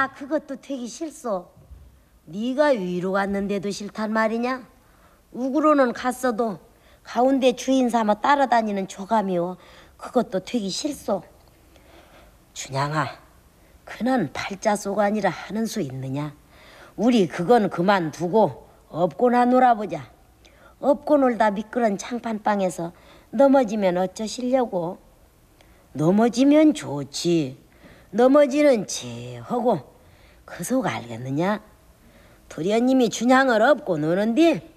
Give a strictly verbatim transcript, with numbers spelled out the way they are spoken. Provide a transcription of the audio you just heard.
나 그것도 되기 싫소. 네가 위로 갔는데도 싫단 말이냐? 우구로는 갔어도 가운데 주인 삼아 따라다니는 조감이오. 그것도 되기 싫소. 춘향아, 그는 팔자소가 아니라 하는 수 있느냐? 우리 그건 그만두고 업고나 놀아보자. 업고 놀다 미끄런 장판방에서 넘어지면 어쩌시려고? 넘어지면 좋지. 넘어지는 체 하고 그 속 알겠느냐? 도련님이 춘향을 업고 노는디